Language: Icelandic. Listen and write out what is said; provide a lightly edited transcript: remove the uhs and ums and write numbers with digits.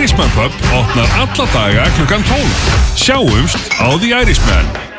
Irishman Pub opnar alla daga klukkan 12. Sjáumst á The Irishman.